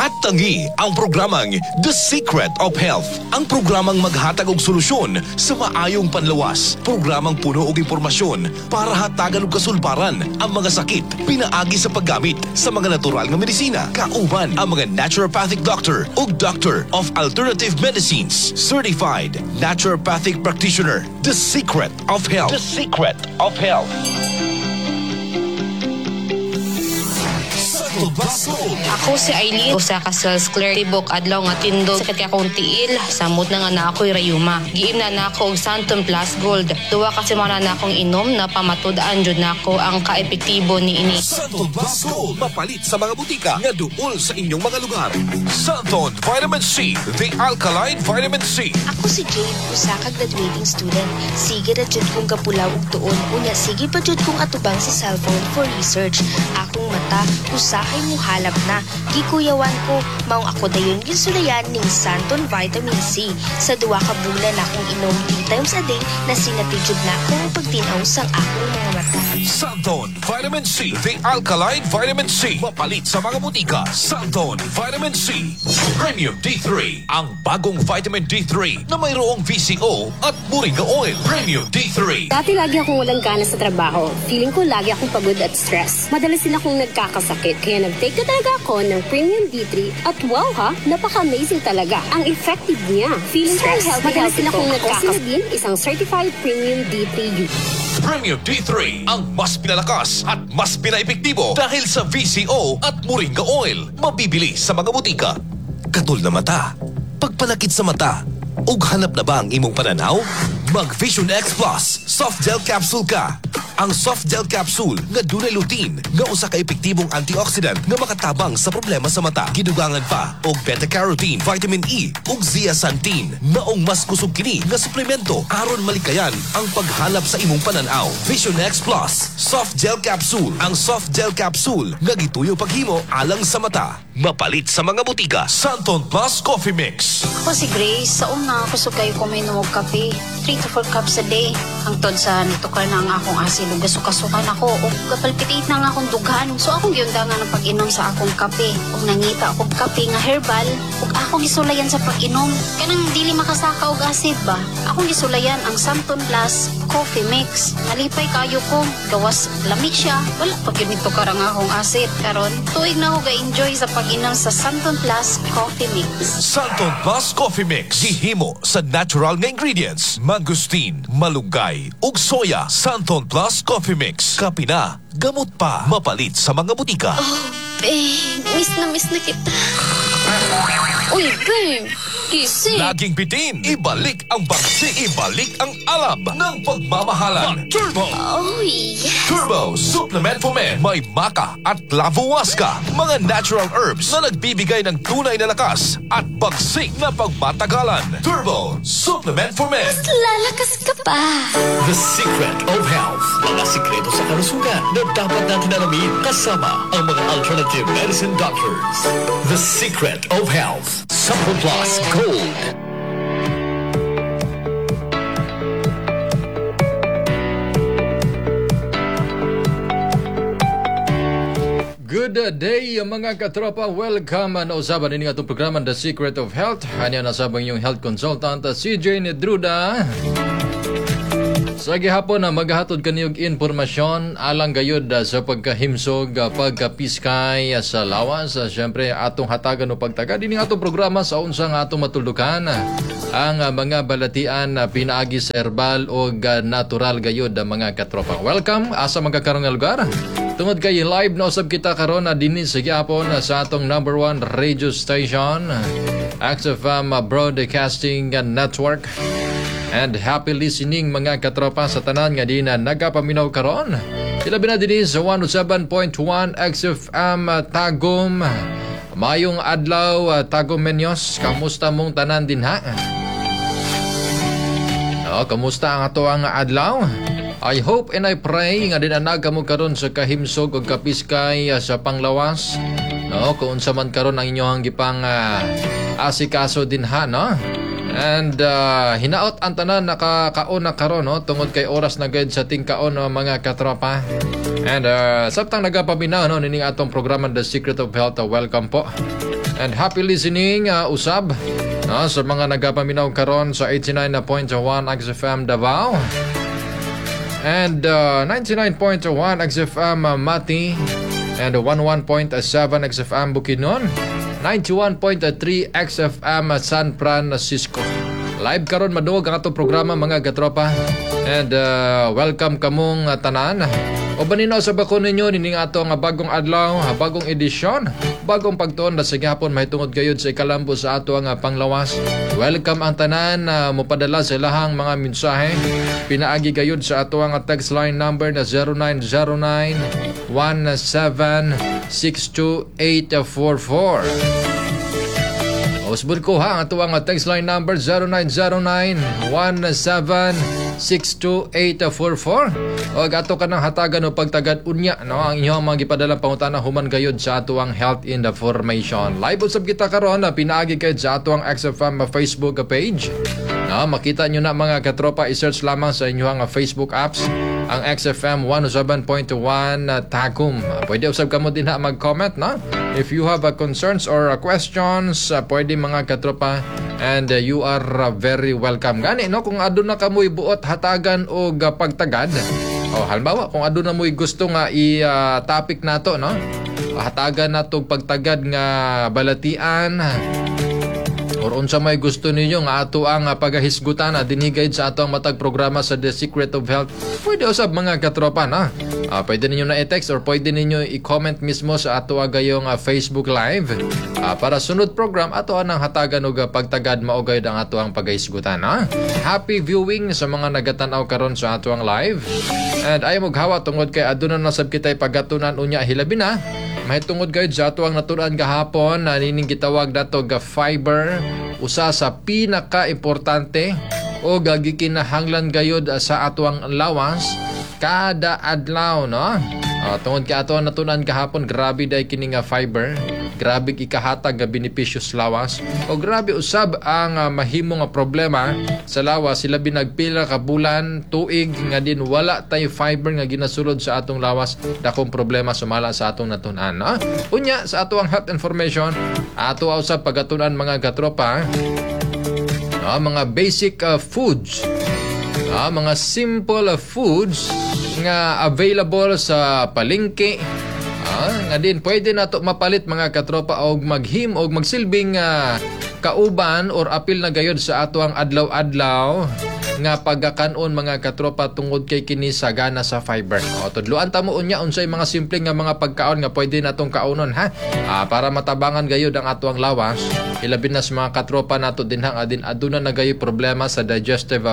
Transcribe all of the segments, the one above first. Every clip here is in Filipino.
At tangi ang programang The Secret of Health. Ang programang maghatag og solusyon sa maayong panlawas. Programang puno og impormasyon para hatagan og kasulbaran ang mga sakit pinaagi sa paggamit sa mga natural nga medisina. Kauban ang mga naturopathic doctor ug doctor of alternative medicines. Certified naturopathic practitioner. The Secret of Health. The Secret of Health. Ako si Aileen, usa ka sales clerk tibok adlaw nga tindo sakit ka akong tiil, samot na nga na ako'y rayuma. Giim na nako og Santon Plus Gold. Duwa ka semana na akong inom na pamatud-an jud nako ang kaepektibo ni ini. Santon Plus Gold, mapalit sa mga butika nga duol sa inyong mga lugar. Santon Vitamin C, the alkaline vitamin C. Ako si Jane, usa ka graduating student. Sige ra jud kong kapulaw og tuon, unya sige pa jud kong atubang sa cellphone for research. Akong mata usahay mo halap na. Gikuyawan ko, maong ako dayon gisulayan ning Santon Vitamin C. Sa duwa ka bulan akong inom 3 times a day na sinatijud na akong pagtinaw sa akong mga mata. Santon Vitamin C, the alkaline vitamin C. Mapalit sa mga butika. Santon Vitamin C. Premium D3, ang bagong vitamin D3 na mayroong VCO at moringa oil. Premium D3. Dati lagi akong walang gana sa trabaho. Feeling ko lagi akong pagod at stress. Madalas din akong nagkakasakit. Kaya nag-take na talaga ako ng Premium D3 at wow ha, napaka-amazing talaga. Ang effective niya. Feeling ko healthy. Madalas din akong nagkakasakit din isang certified Premium D3 use. Premium D3, ang mas pinalakas at mas pinaepektibo dahil sa VCO at moringa oil. Mabibili sa mga butika. Katol na mata, pagpanakit sa mata, ug hanap na ba ang imong pananaw? Mag Vision X Plus Soft Gel Capsule ka. Ang Soft Gel Capsule nga dunay lutein nga usa ka epektibong antioxidant nga makatabang sa problema sa mata. Gidugangan pa og beta-carotene, vitamin E ug zeaxanthin. Maong mas kusog kini nga suplemento aron malikayan ang paghanap sa imong pananaw. Vision X Plus Soft Gel Capsule. Ang Soft Gel Capsule nga gituyo paghimo alang sa mata. Mapalit sa mga butika. Santon Plus Coffee Mix. Ako si Grace, sa una ako sugay ko may numog kape. 3 to 4 cups a day. Hangtod sa nitukar na ang akong asin ug gasukasukan ako ug kapalpitate na nga akong dughan. So akong giundangan ang pag-inom sa akong kape. Ug nangita akong kape nga herbal ug akong gisulayan sa pag-inom. Kanang dili makasaka og acid ba? Akong gisulayan ang Santon Plus Coffee Mix. Nalipay kayo ko, gawas lamig siya. Wala pag yun nitukar ang akong acid. Karon tuig na ako ga-enjoy sa pag-inom sa Santon Plus Coffee Mix. Santon Plus Coffee Mix. Gihimo sa natural nga ingredients. Mangosteen, malunggay, ug soya. Santon Plus Coffee Mix. Kape na, gamot pa. Mapalit sa mga butika. Oh, babe. Miss na kita. Uy, babe. Gising. Laging bitin. Ibalik ang bangsi. Ibalik ang alab ng pagmamahalan. Turbo. Oh, yes. Turbo Supplement for Men. May maca at lavowaska. Mga natural herbs na nagbibigay ng tunay na lakas at bagsik na pagmatagalan. Turbo Supplement for Men. Lalakas ka pa. The Secret of Health. Mga sikreto sa kalusugan na dapat natin alamin kasama ang mga alternative medicine doctors. The Secret of Health. Santon Plus Gold. Good day mga katropa. Welcome na usaban din atong programa The Secret of Health. Hanya nasabang yung health consultant si Jane Druda. Sa gihapon na maghatod kaniyog informasyon alang gayud sa pagkahimsog, pagkapiskay sa lawas. Siyempre atong hatagan o pagtaga din atong programa sa unsang atong matuldukan ang mga balatian na pinaagi sa herbal o natural gayud mga katropa. Welcome asa magkakarong nga lugar. Tungod kay live na usab kita karon na dinhi sa gihapon sa atong number 1 radio station, XFM Broadcasting Network. And happy listening mga katropa sa tanan nga di na nagapaminaw karon. Ilabi na din sa 107.1 XFM Tagum. Mayong adlaw Tagum Menyos. Kamusta mong tanan din ha? Kamusta ang ato ang adlaw? I hope and I pray nga dinanaga mo karon sa kahimsog o kapiskay sa panglawas. Kung unsa man karon ang inyong gipang asikaso din ha, no? And hinaot ang tanan nakakaon na karon tungod kay oras na gayud sa tingkaon mga katropa. And sabtang nagapaminaw nining atong programa The Secret of Health. Welcome po. And happy listening usab sa mga nagapaminaw karon sa 89.1 XFM Davao and 99.1 XFM Mati and 11.7 XFM Bukidnon, 91.3 XFM San Francisco. Live karon madug ang atong programa mga katropa. And welcome kamong tanan. O baninaw sa bakon ninyo nining ato nga bagong adlaw, bagong edisyon, bagong pagtuon na sa gihapon mahitungod gayud sa ikalambo sa ato nga panglawas. Welcome ang tanan na mopadala sa ilahang mga mensahe. Pinaagi gayud sa ato nga text line number na 0909-1762-844. Usbud ko ha, ang ato nga text line number 0909-1762-844. O ato ka ng hatagan o pagtagad unya, no? Ang inyong mga gipadalang pangutana human gayod sa ato ang Health in the Formation. Live usab kita karon na pinaagi kayo sa ato ang XFM Facebook page. No, makita nyo na mga katropa, i-search lamang sa inyong Facebook apps ang XFM 107.1 Tagum. Pwede usab kamo din na mag-comment, no? If you have concerns or questions, pwede mga katropa, and you are very welcome. Gani, no? Kung adun na kamoy buot hatagan o pagtagad, halimbawa, kung adun na mo'y gusto nga i-topic nato, no? Hatagan nato pagtagad nga balatian, or unsa may gusto ninyo nga ato ang pagahisgutan dinhigay sa ato ang matag programa sa The Secret of Health, pwede usab mga katropa, na pwede ninyo na i-text or pwede ninyo i-comment mismo sa ato agayong Facebook Live para sunod program ato anang hatagan og pagtagad maugay ang ato ang pagahisgutan. Happy viewing sa mga nagatanaw karon sa ato ang live, and ay maghawa tungod kay aduna na sab kitay pagatunan unya hilabi na mahitungod gayud sa ato ang naturan gahapon na nining gitawag nato ga fiber, usa sa pinaka-importante o gikinahanglan gayud sa ato ang lawas kada adlaw, no? Tungod kay ato ang natunan gahapon, grabe day kini nga fiber, grabe ikahatag nga benepisyo sa lawas, o grabe usab ang mahimo nga problema sa lawas. Sila binagpila ka bulan, tuig nga din wala tay fiber nga ginasulod sa atong lawas, dakong problema sumala sa atong natunan, no? Unya sa ato ang health information, ato usab pagatunan mga katropa, mga basic foods, mga simple foods nga available sa palengke, nga din pwede nato mapalit mga katropa og maghim og magsilbing kauban or apil na gayod sa ato ang adlaw-adlaw nga pagakanon mga katropa tungod kay kini sagana sa fiber. Tudloan ta mo unya unsay mga simple nga mga pagkaon nga pwede natong kaunon, ha? Para matabangan gayod ang ato ang lawas. Ilabi na sa mga katropa nato dinhang adin aduna na gayoy problema sa digestive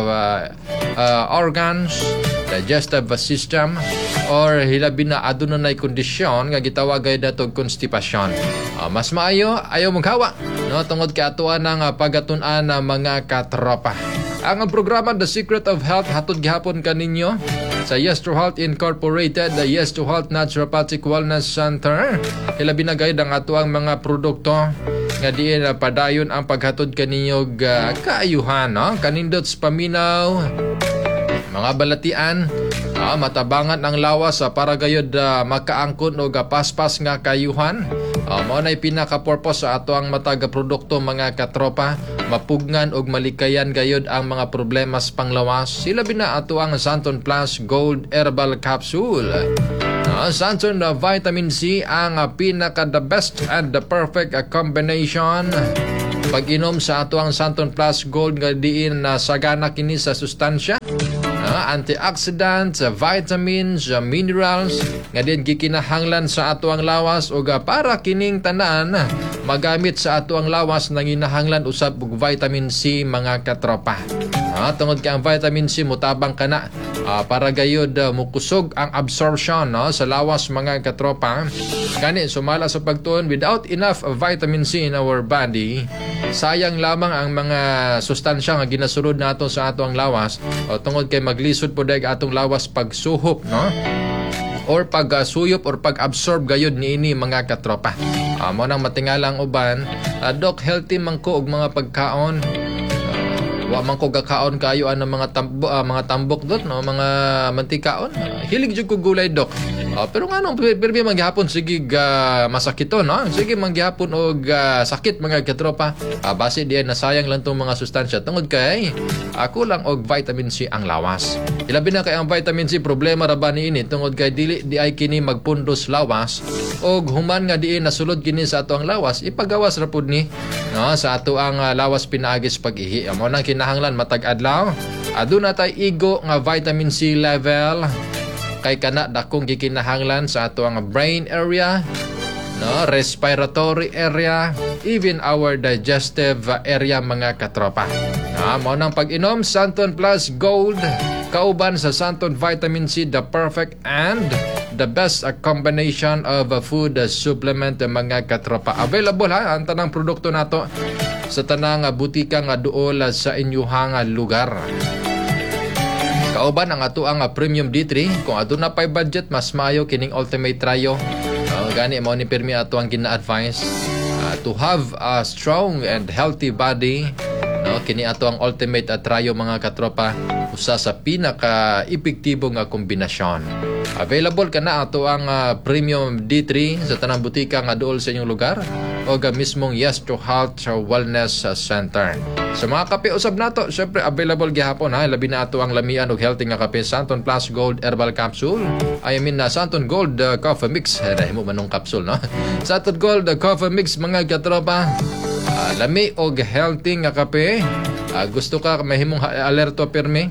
organs, digestive system, or hilabi na aduna nay kondisyon nga gitawag gayud natong constipation. Mas maayo ayo maghawa, no, tungod kay atuan ng pagatun-an mga katropa. Ang programa The Secret of Health hatod gihapon kaninyo sa Yes to Health Incorporated, the Yes to Health Naturopathic Wellness Center. Hilabi na gayud ang atuang mga produkto nga diin padayon ang paghatod kaninyo kaayuhan, no? Kanindot sa paminaw, mga balatian, matabangan ang lawas para gayud makaangkon o paspas nga kayuhan. Mao nay pinaka-purpose sa ato ang matag produkto mga katropa, mapugnan og malikayan gayud ang mga problema sa panglawas. Sila bina ato ang Santon Plus Gold Herbal Capsule. Santon Vitamin C ang pinaka-the best and the perfect combination. Pag-inom sa ato ang Santon Plus Gold nga diin sagana kini sa sustansya, antioxidants, vitamins, minerals nga din gikinahanglan sa ato ang lawas o para kining tanan magamit sa ato ang lawas nang ginahanglan usab og vitamin C mga katropa. Tungod kay ang vitamin C mutabang kana para gayud mukusog ang absorption, no, sa lawas mga katropa. Kani sumala sa pagtuon, without enough vitamin C in our body, sayang lamang ang mga sustansya nga ginasulod nato sa ato ang lawas, tungod kay maglisod po dahil atong lawas pagsuhop, no, or pagsuyop or pag-absorb gayud niini mga katropa. Mo nang matingalang uban, Dok, healthy man ko og mga pagkaon. Wa man ko gakaon kayo ang mga tambok dot no, mga mantikaon. Hilig jud ko gulay dok. Pero ngano permi manggihapon sige masakiton no. Sige manggihapon og sakit mga katropa. Base diay nasayang lang tong mga sustansya tungod kay ako lang og vitamin C ang lawas. Ilabi na kay ang vitamin C problema ra ba niini tungod kay dili di ay kini magpundos lawas og human nga diin nasulod kini sa ato ang lawas ipagawas ra pud ni no sa ato ang lawas pinaagis pag-ihi. Amo nang kinahanglan matag adlaw aduna tay igo nga vitamin C level kay kana dakong gikinahanglan sa ato ang brain area no, respiratory area, even our digestive area mga katropa. Mao nang pag-inom Santon Plus Gold kauban sa Santon Vitamin C, the perfect and the best combination of food supplement mga katropa. Available ha ang tanang produkto nato sa tanang butika nga duol sa inyuhang lugar. Kauban ang ato ang Premium D3 kung aduna pay budget mas maayo kining Ultimate Trio. Gani mo ni permi ato ang gina-advise to have a strong and healthy body no kini ato ang Ultimate Trio mga katropa usa sa pinaka epektibo nga kombinasyon. Available kana ato ang Premium D3 sa tanang butika nga duol sa inyong lugar o mismong Yes to Health Wellness Center. Sa mga kape usab nato, syempre available gihapon ha, labi na ato ang lamian og healthy nga kape Santon Plus Gold Herbal Capsule. I mean na Santon Gold Coffee Mix. Dahil mo manong capsule no. Santon Gold Coffee Mix mga katropa. Lami og healthy nga kape. Gusto ka mahimong alerto permi.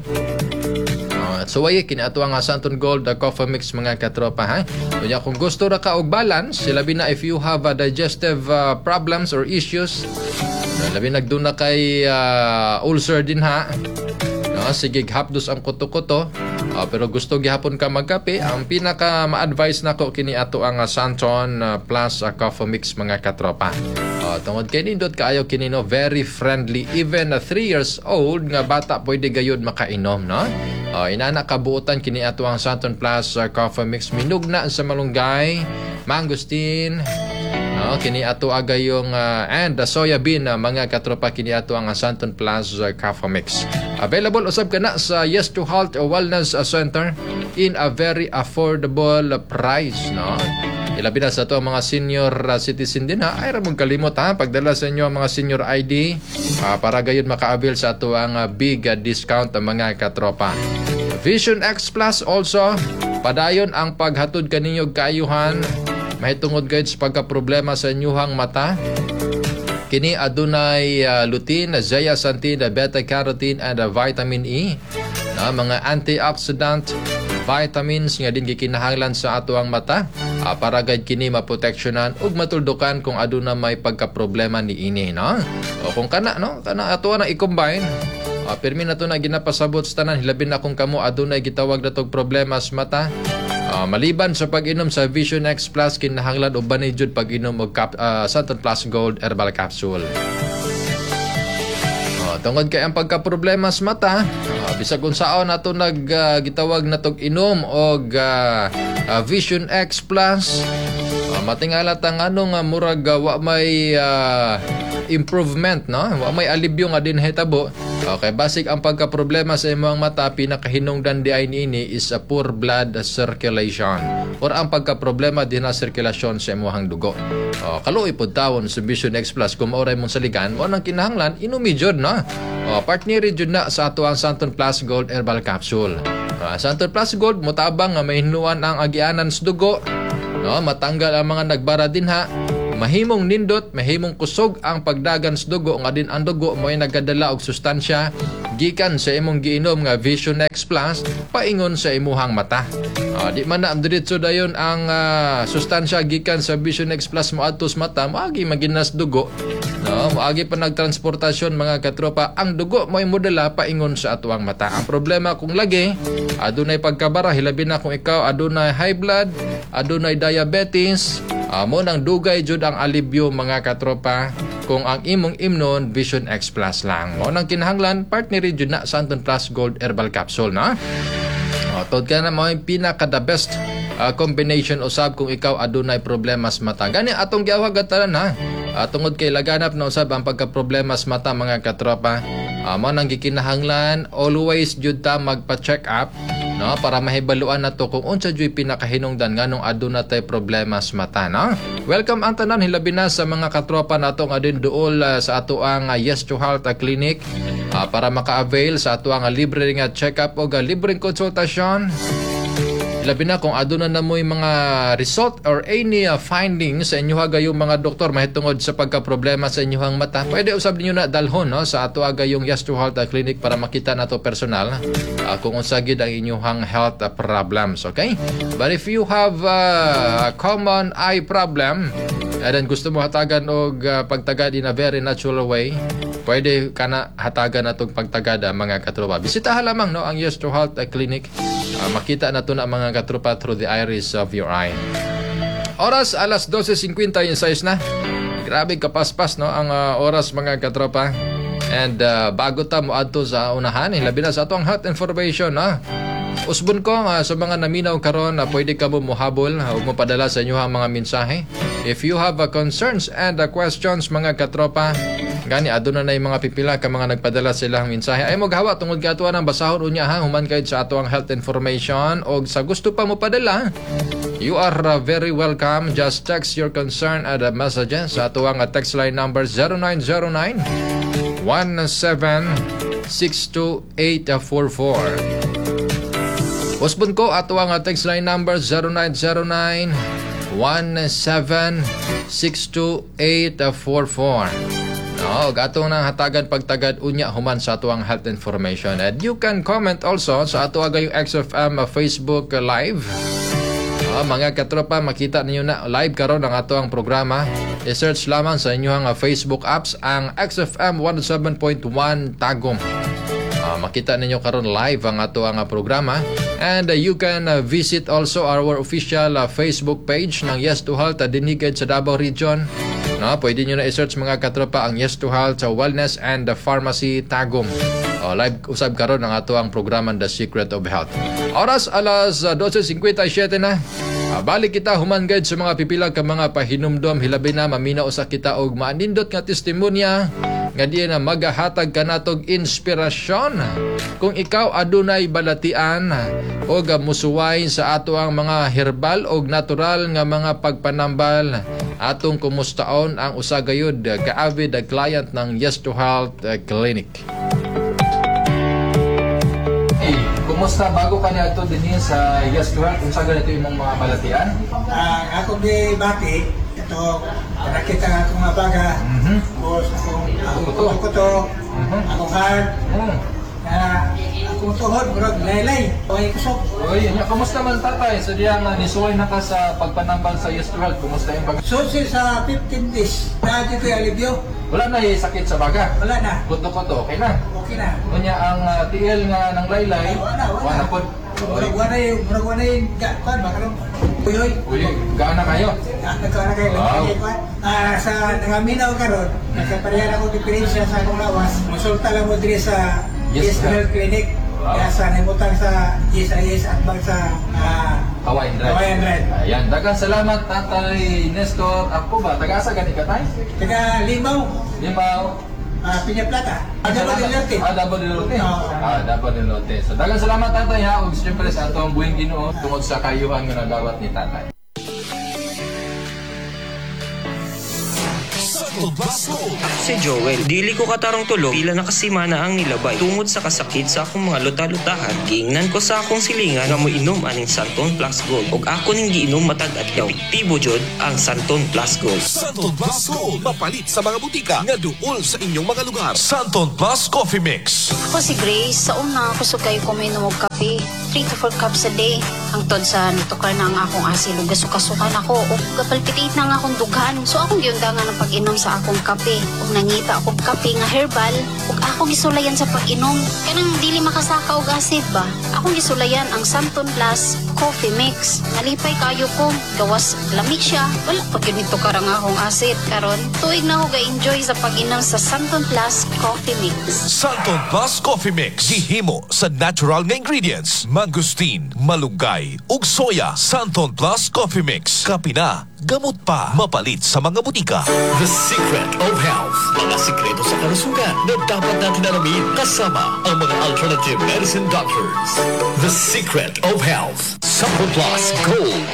So ay kini ato ang Santon Gold Coffee Mix mga katropa ha. Kunya kung gusto ra ka og balance, labi na if you have digestive problems or issues, labi nagduna kay ulcer din ha. No, sige hapdos ang kuto-kuto. Pero gusto gihapon ka magkape, ang pinaka ma-advise nako kini ato ang Santon Plus Coffee Mix mga katropa. Tungod kay nindot kaayo kini no, very friendly, even 3 years old nga bata pwede gayud makainom no. Inana kabuotan kini ato ang Santon Plus Coffee Mix minugna sa malunggay, mangosteen, kini ato agayong and soya bean mga katropa kini ato ang Santon Plus Coffee Mix. Available usab kana sa Yes to Health Wellness Center in a very affordable price no. Ilabi na sa to mga senior citizen din ha. Ay ra mong kalimot ha pagdala sa inyo ang mga senior ID para gayud maka-avail sa ato ang big discount mga katropa. Vision X Plus also padayon ang paghatod kaninyo kaayuhan mahitungod gayud sa pagka-problema sa inyuhang mata. Kini adunay lutein, zeaxanthin, beta-carotene and vitamin E. Mga antioxidant vitamins nga din gikinahanglan sa ato ang mata para gayud kini maproteksyonan ug matuldukan kung aduna may pagka-problema niini no. O kung kana no, kana ato na i-combine. Permi na to na ginapasabot sa tanan hilabi na kung kamo adunay gitawag natog problema sa mata. Maliban sa pag-inom sa Vision X Plus kinahanglan uban ni jud pag-inom og Santon Plus Gold Herbal Capsule. Tungod kay ang pagka-problema sa mata, bisag unsaon nato gitawag natog inom og Vision X Plus, matingala tang anong murag wa may improvement no, wa may alibyo nga din hitabo. Okay, basic ang pagka-problema sa imong mata pinakahinungdan di ay niini is a poor blood circulation or ang pagka-problema din na sirkulasyon sa imong dugo. Kaluoy pud tawon sa Vision X Plus kung maoray mong saligan mo nang kinahanglan inumi jud no. Partner jud na sa ato ang Santon Plus Gold Herbal Capsule. Santon Plus Gold motabang nga mahinuan ang agianan sa dugo no, matanggal ang mga nagbara dinha. Mahimong nindot, mahimong kusog ang pagdagan sa dugo nga din ang dugo mo ay nagadala og sustansya gikan sa imong giinom nga Vision X Plus paingon sa imuhang mata. Di man na diretso dayon ang sustansya gikan sa Vision X Plus mo adto sa mata, moagi maginas dugo. No, moagi pa nagtransportasyon mga katropa ang dugo mo ay modela paingon sa atuang mata. Ang problema kung lagi adunay pagkabara hilabi na kung ikaw adunay high blood, adunay diabetes, mo nang dugay jud ang alibyo mga katropa kung ang imong imnon Vision X Plus lang. Mo nang kinahanglan partner jud na Santon Plus Gold Herbal Capsule na. Tod ka na mo yung pinaka the best combination usab kung ikaw adunay problema sa mata. Gani atong giawag atalan ha. Tungod kay laganap na usab ang pagka-problema sa mata mga katropa. Mo nang gikinahanglan always jud ta magpa-check up, no, para mahibaluan nato kung unsa jud pinakahinungdan nganong aduna tay problema sa mata, no. Welcome ang tanan hilabi na sa mga katropa nato nga din duol sa ato ang Yes to Health Clinic para maka-avail sa ato ang libre nga check-up o libreng konsultasyon. Labi na kung aduna na mo yung mga result or any findings sa inyo gayong mga doktor mahitungod sa pagka-problema sa inyong mata, pwede usab niyo na dalhon, no, sa ato gayong Yes to Health Clinic para makita nato personal kung unsa gid ang inyong health problems, okay? But if you have a common eye problem and then gusto mo hatagan og pagtagad in a very natural way, pwede ka na hatagan natong pagtagada mga katropa. Bisitahan lamang, no, ang Yes to Health Clinic. Makita na to na mga katropa through the iris of your eye. Oras alas 12:56 na. Grabe kapaspas, no, ang oras mga katropa. And bago ta mo adto sa unahan, labi na sa atong health information, no. Usbon ko sa mga naminaw karon na pwede ka mo muhabol o mopadala sa inyo ang mga mensahe. If you have concerns and questions mga katropa, gani aduna na yung mga pipila ka mga nagpadala silang mensahe, ay maghawa tungod ka ng basahon unya ha, human kayo sa ato ang health information o sa gusto pa mo padala, you are very welcome. Just text your concern and messages sa ato ang text line number 0909 1762-844. Usbon ko ato ang text line number 0909-1762-844. No, gato nang hatagan pagtagad unya human sa ato ang health information. And you can comment also sa ato agayong XFM Facebook Live. Mga katropa, makita ninyo na live karon ang ato ang programa. I-search lamang sa inyong Facebook apps ang XFM 107.1 Tagum. Makita ninyo karon live ang ato ang programa. And you can visit also our official Facebook page ng Yes to Health dinhigad sa Davao Region. No, pwede nyo na i-search mga katropa ang Yes to Health sa Wellness and Pharmacy Tagum. Live usab karon ang ato ang programa The Secret of Health. Oras alas 12:57 na. Balik kita human guide sa mga pipila ka mga pahinumdom, hilabi na maminaw sa kita og maanindot nga testimonya nga diya na magahatag ka natog inspirasyon kung ikaw adunay balatian o musuway sa ato ang mga herbal o natural nga mga pagpanambal. Atong kumustaon ang usagayod ka-avid client ng Yes to Health Clinic. Kumusta bago ka niya ito din sa Yes to Health? Kung saan ganito yung mga balatian? Ako di bati, ito, nakita nga akong mga baga, akong kuto-kuto, akong heart, akong tuhod, murag laylay, okay kusok. Uy, kumusta man tatay? So diyan nisuway na ka sa pagpanambal sa Yes to Health, kumusta yung Susi sa 15 days, dati ko yung alibyo. Wala na sakit sa baga? Wala na. Kuto-kuto, okay na? Okay na. Kunya ang tiil nga ng laylay, wala po. Murag wala yung kuhan, makarong uyoy. Uy, gaan na kayo? Nagkawan na kayo. Sa nangaminaw karon, nagkaparehan ako diferensya sa akong lawas. Musulta lang mo diri sa Yes to Health Clinic. Kaya sa naimutang sa GSIS at bang sa Hawaiian Drive. Ayan, dagang salamat Tatay Nestor. Ako ba? Taga-asa gani ka tayo? Taga Limaw. Piña Plata. Davao del Norte. Davao del Norte. Davao del Norte. So dagang salamat Tatay ha. Ug siyempre sa atong buwing Ginoo tungod sa kayuhan nga nagawat ni Tatay. Si Joel, dili ko katarong tulog, pila nakasimana ang nilabay. Tungod sa kasakit sa akong mga luta-lutahan, giingnan ko sa akong silingan nga mo inom aning Santon Plus Gold. Og ako ning giinom matag adlaw. Epektibo jud ang Santon Plus Gold. Santon Plus Gold, mapalit sa mga butika nga duol sa inyong mga lugar. Santon Plus Coffee Mix. Ako si Grace, sa una ako sugay ko may numog kape. 3 to 4 cups a day. Hangtod sa nitukar na ang akong asil, gasukan ako. O gapalpitate na ang akong dughan. So akong giundangan ng pag-inom sa akong kape. Ug nangita akong kape nga herbal. Ug ako gisulayan sa pag-inom. Kanang dili makasaka og acid ba? Akong gisulayan ang Santon Plus Coffee Mix. Nalipay kayo ko. Gawas lamig siya. Wala pag yun nitukar ang akong acid. Karon, tuig na ako ga-enjoy sa pag-inom sa Santon Plus Coffee Mix. Santon Plus Coffee Mix. Gihimo sa natural nga ingredients. Mangustin, malunggay, ug soya. Santon Plus Coffee Mix. Kape na. gamot pa mapalit sa mga butika. The Secret of Health. Mga sikreto sa kalusugan na dapat natin alamin kasama ang mga alternative medicine doctors. The Secret of Health. Sampo Plus Gold.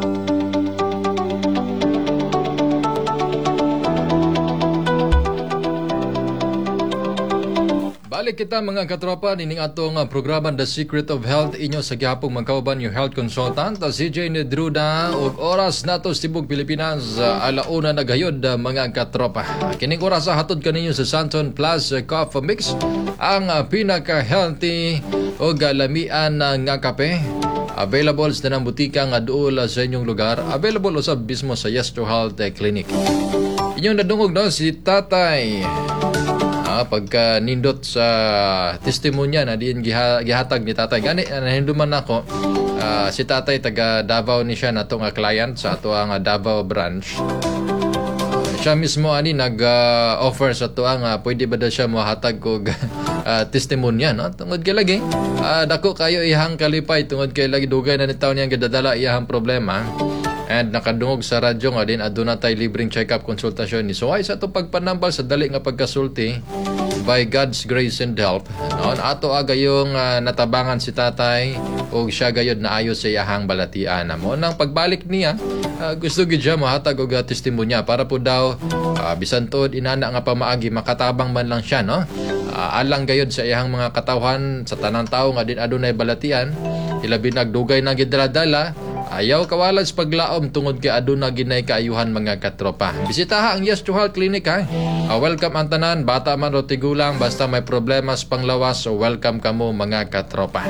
Balik kita mga katropa nining atong programa The Secret of Health inyo sa gihapong magkauban yung health consultant CJ Nedruda ug oras nato sa tibok Pilipinas alauna na gayod mga katropa. Kining oras sa hatod kaninyo sa Santon Plus Coffee Mix ang pinaka-healthy ug lamian nga kape. Available sa ng butika nga duol sa inyong lugar. Available usab mismo sa Yes to Health Clinic. Inyong nadungog no si Tatay pagka nindot sa testimonya na diin gihatag ni Tatay gani nahinduman nako si Tatay taga Davao ni siya nato nga client sa ato nga Davao branch. Siya mismo ani nag-offer sa ato nga pwede ba daw siya mohatag og testimonya no tungod kay lagi dako kayo ihang kalipay tungod kay lagi dugay na ni taon niyang gidadala iyang problema. And nakadungog sa radyo nga din aduna tay libreng check-up konsultasyon ni suway sa ato pagpanambal sa dali nga pagkasulti by God's grace and help. Noon ato agayong natabangan si Tatay ug siya gayod na ayo sa iyahang balatian mo nang pagbalik niya gusto gid siya mohatag og testimonya para po daw bisan tuod inana nga pamaagi makatabang man lang siya no. Alang gayod sa iyahang mga katawhan sa tanang tawo nga din adunay balatian ilabi nagdugay na gidala ayaw kawalan sa paglaom tungod kay aduna ginay kaayuhan mga katropa. Bisitaha ang Yes to Health Clinic ha. Welcome ang tanan, bata man o tigulang, basta may problema sa panglawas, so welcome kamo mga katropa.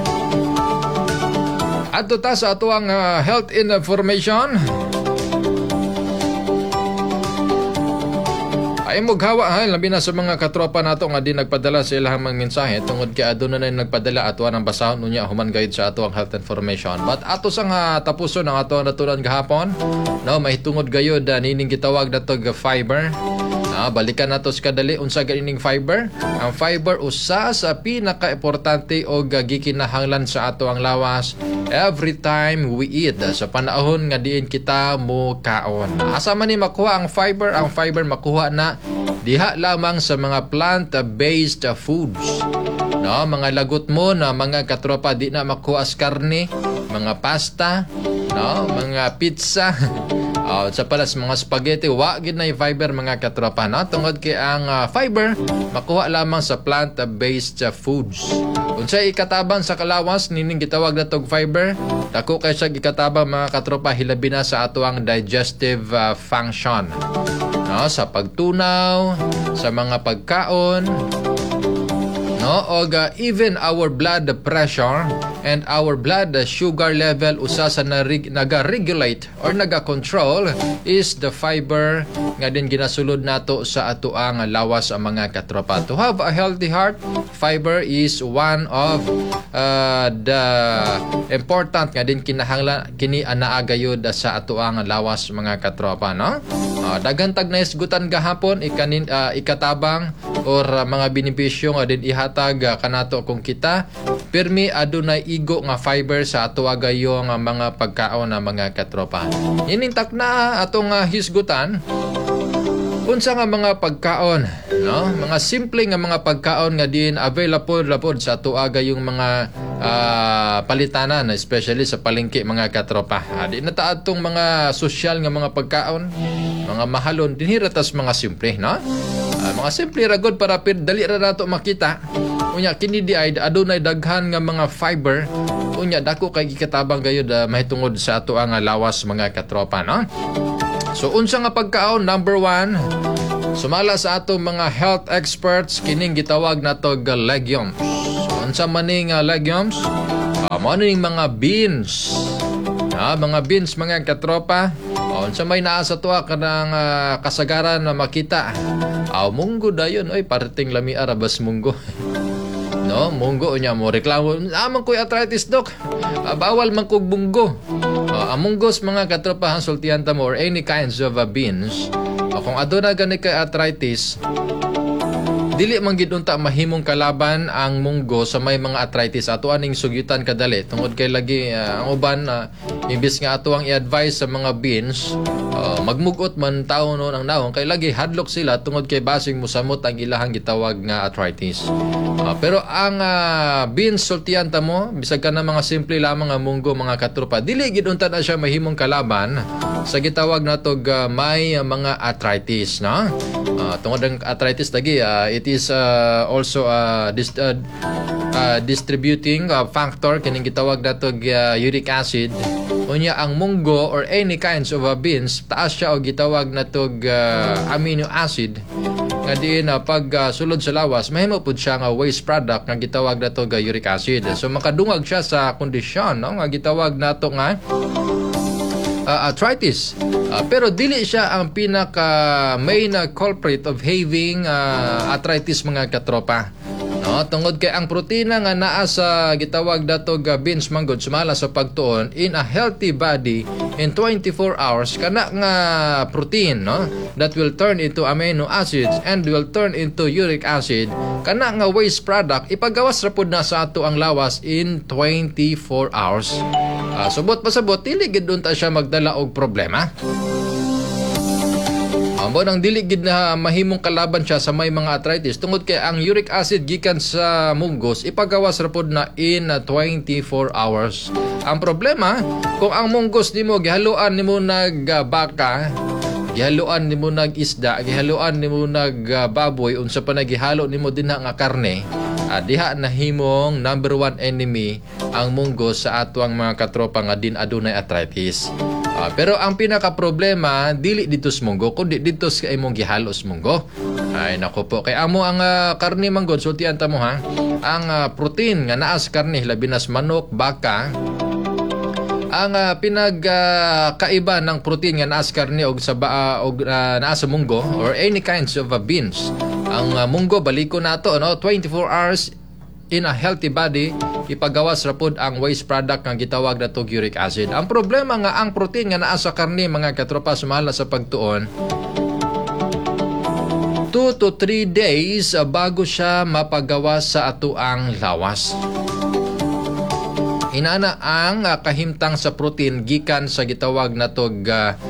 Adto ta sa ato ang health information. Ay mughawa ha, labi na sa mga katropa nato nga di nagpadala sa ilahang mga mensahe tungod kay aduna na nagpadala ato ang basahon unya human guide sa ato ang health information. But ato sang tapuson ang ato natulan gahapon, no mahitungod gayod nining gitawag nato fiber. Balikan nato sa kadali unsa ganing fiber. Ang fiber usa sa pinaka-importante o gikinahanglan sa ato ang lawas every time we eat sa panahon nga diin kita mo kaon. Asa man ni makuha ang fiber? Ang fiber makuha na diha lamang sa mga plant-based foods. No, mga lagot mo na mga katropa di na makuha sa karne, mga pasta, no, mga pizza. Sa palas mga spaghetti wa gid na fiber mga katropa no tungod kay ang fiber makuha lamang sa plant-based foods. Unsay ikatabang sa kalawas nining gitawag na tog fiber dako kay sa ikatabang mga katropa hilabi na sa ato ang digestive function no sa pagtunaw sa mga pagkaon no og even our blood pressure and our blood sugar level usa sa naga-regulate or naga-control is the fiber nga din ginasulod nato sa ato ang lawas ang mga katropa. To have a healthy heart, fiber is one of the important nga din kinahanglan kini anaa gayud sa ato ang lawas mga katropa no. Daghan tag naisgutan gahapon ikatabang or mga benepisyo nga din ihatag kanato kung kita pirmi adunay igo nga fiber sa ato agayong mga pagkaon na mga katropa. Ining takna atong hisgutan unsa nga mga pagkaon no mga simple nga mga pagkaon nga din available lapod sa ato agayong mga palitanan especially sa palengke mga katropa. Di na ta atong mga social nga mga pagkaon mga mahalon dinhi tas mga simple no mga simple ra gud para dali ra nato makita unya kini di ay adunay daghan nga mga fiber unya dako kay gikatabang gayud mahitungod sa ato ang lawas mga katropa no. So unsa nga pagkaon number 1 sumala sa ato mga health experts kining gitawag nato legumes. So unsa man ning legumes? Mao ning mga beans. Mga beans mga katropa. Unsa may naa sa tuwa kanang kasagaran na makita. Munggo dayon oy parting lami arabas munggo. No, munggo nya mo reklamo. Amang koy arthritis doc. Bawal man kog munggo. Munggos mga katropa sultihan ta mo or any kinds of beans. Kung aduna gani kay arthritis, dili man gid unta mahimong kalaban ang munggo sa may mga arthritis. Ato aning sugyutan kadali tungod kay lagi ang uban imbis nga ato ang i-advise sa mga beans magmugot man tawo no ang naong kay lagi hadlok sila tungod kay basing musamot ang ilahang gitawag nga arthritis. Pero ang beans sultihan ta mo bisag ka na mga simple lamang nga munggo mga katropa, dili gid unta na siya mahimong kalaban sa gitawag natog may mga arthritis, no? Tungod ang arthritis lagi it is also distributing factor kining gitawag natog uric acid. Unya ang munggo or any kinds of beans taas siya og gitawag natog amino acid nga diin pag sulod sa lawas mahimo pud siya nga waste product nga gitawag natog uric acid. So makadungag siya sa kondisyon no nga gitawag nato nga arthritis. Pero dili siya ang pinaka main culprit of having arthritis mga katropa. No, tungod kay ang protina nga naa sa gitawag datog beans manggod sumala sa pagtuon in a healthy body in 24 hours kana nga protein no that will turn into amino acids and will turn into uric acid kana nga waste product ipagawas ra pud na sa ato ang lawas in 24 hours. Subot pasabot dili gid unta siya magdala og problema. Amo nang dili gid na mahimong kalaban siya sa may mga arthritis tungod kay ang uric acid gikan sa munggos ipagawas ra pud na in 24 hours. Ang problema kung ang munggos nimo gihaluan nimo nag baka, gihaluan nimo nag isda, gihaluan nimo nag baboy unsa pa nagihalo nimo dinha nga karne, diha nahimong number one enemy ang munggos sa ato ang mga katropa nga din adunay arthritis. Pero ang pinaka problema dili dito sa munggo kundi dito sa imong gihalos munggo. Ay nako po kay amo ang karne manggod sultian ta mo ha. Ang protein nga naa sa karne labi na sa manok, baka. Ang pinagkaiba ng protein nga naa sa karne og sa naa sa munggo or any kinds of beans. Ang munggo baliko nato no 24 hours in a healthy body ipagawas ra pod ang waste product nga gitawag natog uric acid. Ang problema nga ang protein nga naa sa karne mga katropa sumala sa pagtuon 2 to 3 days bago siya mapagawas sa ato ang lawas. Inana ang kahimtang sa protein gikan sa gitawag natog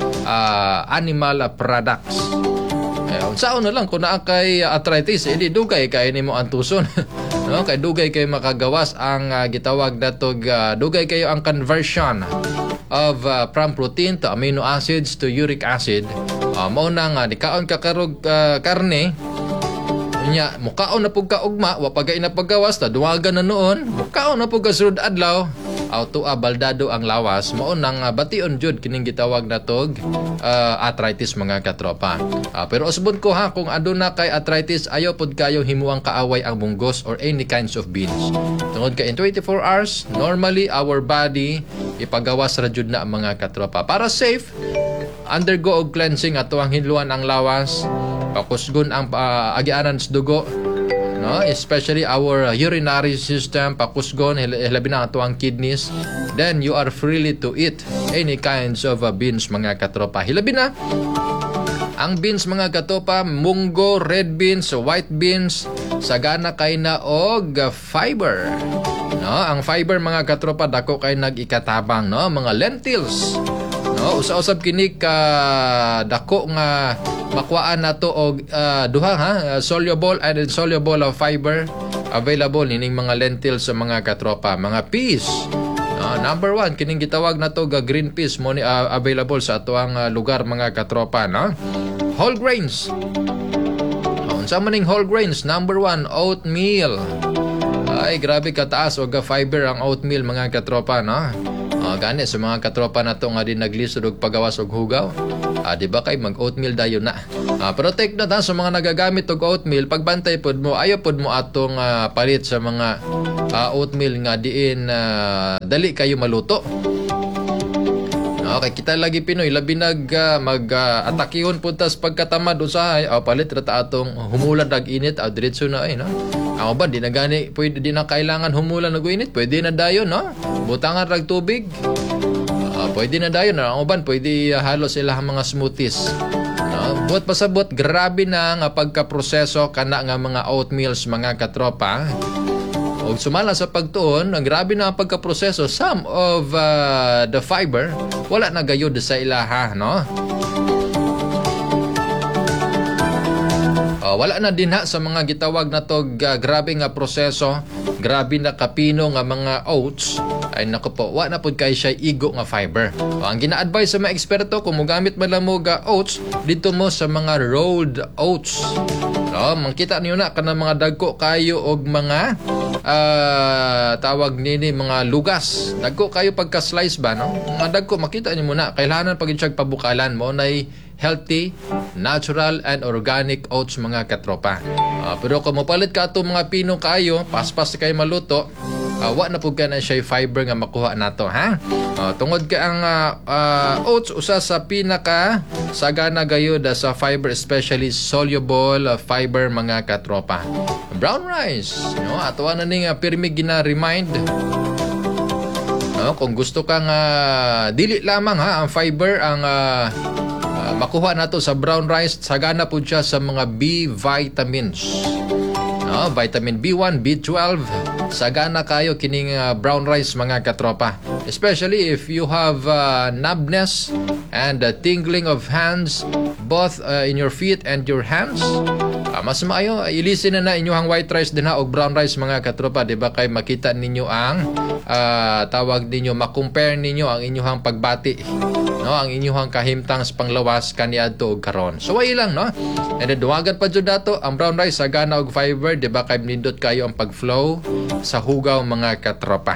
animal products. Unsaon na lang kung naa kay arthritis edi dugay kay nimo ang tuson. No, kay dugay kay makagawas ang gitawag natog dugay kayo ang conversion of from protein to amino acids to uric acid. Mao na nga dikaon ka karog karne nya mukaon na pug ka ugma wa pagay na paggawas ta duwagan na noon mukaon na pug sunod adlaw auto baldado ang lawas mao nang bation jud kining gitawag natog arthritis mga katropa. Pero usbon ko ha kung aduna kay arthritis ayo pud kayo himuang kaaway ang munggos or any kinds of beans. Tungod kay in 24 hours normally our body ipagawas ra jud na mga katropa. Para safe undergo og cleansing ato ang hinluan ang lawas, pakusgon ang agianan sa dugo, no? Especially our urinary system, pakusgon labi na ato ang kidneys. Then you are freely to eat any kinds of beans mga katropa. Hilabi na ang beans mga katropa, munggo, red beans, white beans, sagana kay na og fiber. No, ang fiber mga katropa dako kay nag-ikatabang, no? Mga lentils. No, usa-usab kini ka dako nga makuhaan nato og duha ha soluble and insoluble fiber available nining mga lentils sa mga katropa, mga peas. Number 1 kining gitawag nato ga green peas mo ni available sa ato ang lugar mga katropa, no? Whole grains. Unsa man ning whole grains? Number 1 oatmeal. Ay grabe kataas og fiber ang oatmeal mga katropa, no? Gani sa mga katropa nato nga din naglisod og pagawas og hugaw. Di ba kay mag-oatmeal dayon na. Pero take note sa mga nagagamit og oatmeal, pagbantay pod mo, ayo pod mo atong palit sa mga oatmeal nga diin dali kayo maluto. Okay, kita lagi Pinoy labi nag mag-atakihon puntas pagkatamad usahay palit ra ta atong humulan dag init diretso na ay no. Ako ba di na gani pwede di na kailangan humulan og init, pwede na dayon no. Butangan rag tubig. Pwede na dayon na ang uban pwede halo sila ang mga smoothies. No, Buot pasabot, grabe na nga pagkaproseso kana nga mga oatmeals mga katropa. O sumala sa pagtuon, grabe na ang pagkaproseso. Some of the fiber, wala na gayod sa ilaha, no? Wala na din ha sa mga gitawag na to grabe nga proseso, grabe na kapino nga mga oats. Ay nako po, wala na po kay siya igo nga fiber. Ang gina-advise sa mga eksperto kung mogamit man lang mo oats, dito mo sa mga rolled oats. Makita niyo na kanang mga dagko kayo og mga tawag nini mga lugas. Dagko kayo pagka slice ba, no? Mga dagko makita niyo muna, kailangan pagin siya pabukalan mo nay healthy, natural and organic oats mga katropa. Pero kung mapalit ka itong mga pino kayo, paspas kayo maluto, wa na po ka na siya fiber nga makuha nato, ha? Tungod ka ang oats, usa sa pinaka sagana gayud sa fiber, especially soluble fiber mga katropa. Brown rice, no? Ato na ning pirmi gina-remind. Kung gusto kang dili lamang ha ang fiber ang makuha nato sa brown rice, sagana po siya sa mga B vitamins. Vitamin B1, B12, sagana kayo kining brown rice mga katropa. Especially if you have numbness and tingling of hands, both in your feet and your hands. Mas maayo, ilisin na inyong white rice din ha o brown rice mga katropa. Diba kay makita ninyo ang tawag ninyo, makompare ninyo ang inyong pagbati. No, ang inyong kahimtang sa panglawas kaniadto og karon. So ay lang, no? And then duwagan pa jud dato ang brown rice sagana og fiber, di ba kay nindot kayo ang pagflow sa hugaw mga katropa.